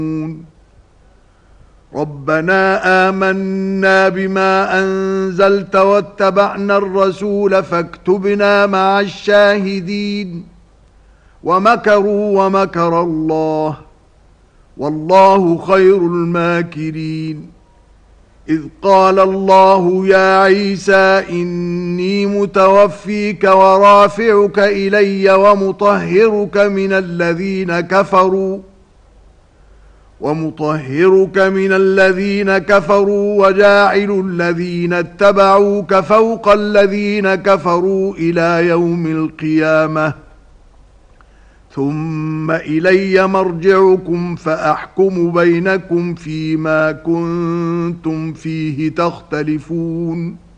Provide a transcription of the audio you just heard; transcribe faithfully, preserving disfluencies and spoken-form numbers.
ربنا آمنا بما أنزلت واتبعنا الرسول فاكتبنا مع الشاهدين ومكروا ومكر الله والله خير الماكرين إذ قال الله يا عيسى إني متوفيك ورافعك إلي ومطهرك من الذين كفروا ومطهرك من الذين كفروا وجاعل الذين اتبعوك فوق الذين كفروا إلى يوم القيامة ثم إلي مرجعكم فأحكم بينكم فيما كنتم فيه تختلفون